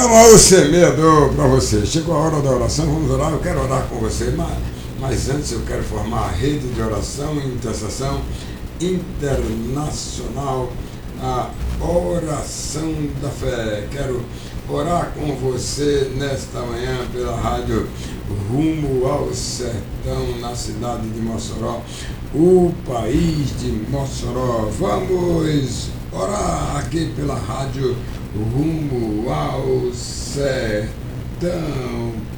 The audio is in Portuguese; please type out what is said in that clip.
Canal Semeador para você. Chegou a hora da oração, vamos orar. Eu quero orar com você, mas antes eu quero formar a rede de oração e intercessão internacional, a oração da fé. Quero orar com você nesta manhã pela rádio Rumo ao Sertão, na cidade de Mossoró, o país de Mossoró. Vamos orar aqui pela rádio Rumo ao Sertão.